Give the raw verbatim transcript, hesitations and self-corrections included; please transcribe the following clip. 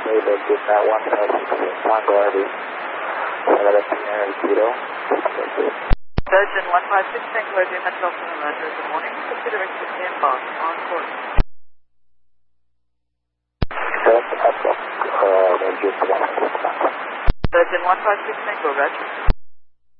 David, get that one five six Tango R V. Virgin one five six Tango R V, Metropolitan Roger, good morning. Consider it to inbox on course. Yes, that's uh, Virgin one five six Tango. Virgin one five six Tango, Roger.